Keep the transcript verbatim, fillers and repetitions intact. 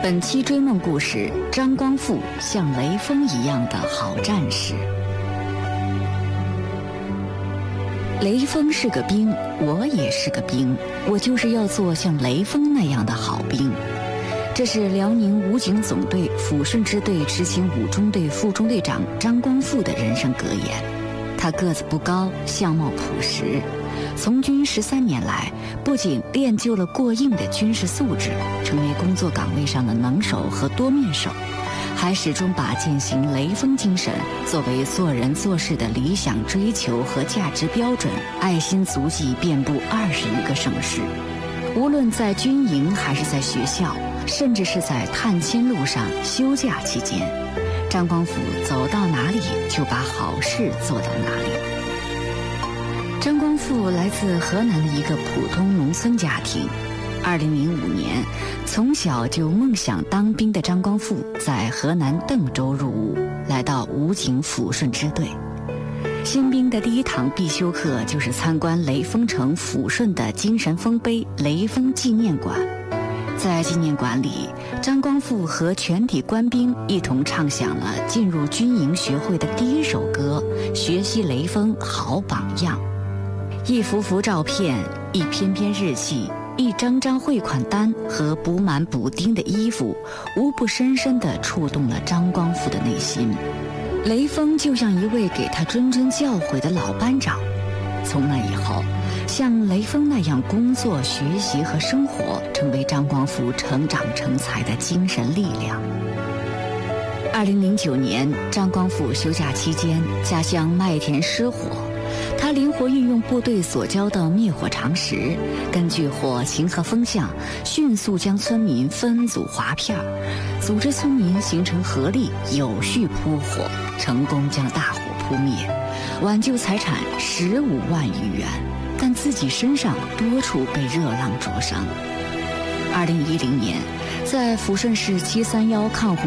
本期追梦故事：张光复像雷锋一样的好战士。雷锋是个兵，我也是个兵，我就是要做像雷锋那样的好兵。这是辽宁武警总队抚顺支队执勤五中队副中队长张光复的人生格言。他个子不高，相貌朴实，从军十三年来，不仅练就了过硬的军事素质，成为工作岗位上的能手和多面手，还始终把践行雷锋精神作为做人做事的理想追求和价值标准，爱心足迹遍布二十余个省市。无论在军营还是在学校，甚至是在探亲路上、休假期间，张光复走到哪里就把好事做到哪里。张光复来自河南的一个普通农村家庭。二零零五年，从小就梦想当兵的张光复在河南邓州入伍，来到武警抚顺支队。新兵的第一堂必修课就是参观雷锋城抚顺的精神丰碑雷锋纪念馆。在纪念馆里，张光复和全体官兵一同唱响了进入军营学会的第一首歌《学习雷锋好榜样》。一幅幅照片，一篇篇日记，一张张汇款单和补满补丁的衣服，无不深深地触动了张光复的内心。雷锋就像一位给他谆谆教诲的老班长。从那以后，像雷锋那样工作、学习和生活，成为张光复成长成才的精神力量。二零零九年，张光复休假期间，家乡麦田失火，他灵活运用部队所教的灭火常识，根据火情和风向，迅速将村民分组划片，组织村民形成合力，有序扑火，成功将大火扑灭，挽救财产十五万余元，但自己身上多处被热浪灼伤。二零一零年，在抚顺市七三幺抗洪